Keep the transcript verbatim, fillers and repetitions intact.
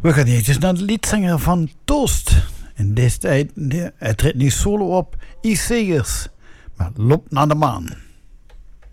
We gaan eventjes naar de liedzanger van Toast. In deze tijd, hij treedt nu solo op, I. Segers. Maar loopt naar de maan.